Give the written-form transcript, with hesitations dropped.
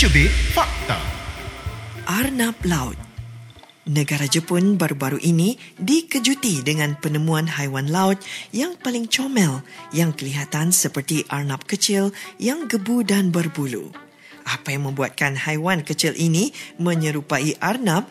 Cubit Fakta. Arnab laut. Negara Jepun baru-baru ini dikejuti dengan penemuan haiwan laut yang paling comel yang kelihatan seperti arnab kecil yang gebu dan berbulu. Apa yang membuatkan haiwan kecil ini menyerupai arnab